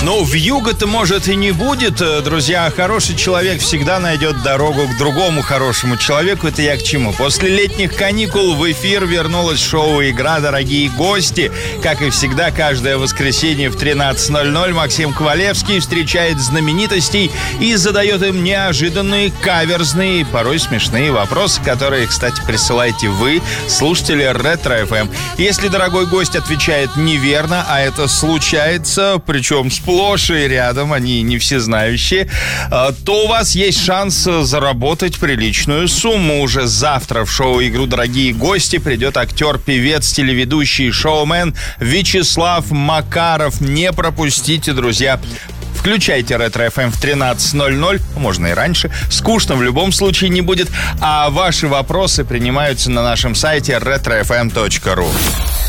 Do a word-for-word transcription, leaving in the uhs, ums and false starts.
Ну, вьюга-то, может, и не будет, друзья. Хороший человек всегда найдет дорогу к другому хорошему человеку. Это я к чему? После летних каникул в эфир вернулось шоу «Игра. Дорогие гости». Как и всегда, каждое воскресенье в тринадцать ноль ноль Максим Ковалевский встречает знаменитостей и задает им неожиданные, каверзные, порой смешные вопросы, которые, кстати, присылаете вы, слушатели Ретро-эф эм. Если дорогой гость отвечает неверно, а это случается, причем сплошь и рядом, они не всезнающие, то у вас есть шанс заработать приличную сумму. Уже завтра в шоу «Игру. Дорогие гости» придет актер, певец, телеведущий, шоумен Вячеслав Макаров. Не пропустите, друзья. Включайте Ретро-эф эм в тринадцать ноль ноль, можно и раньше. Скучно в любом случае не будет. А ваши вопросы принимаются на нашем сайте ретро эф эм точка ру.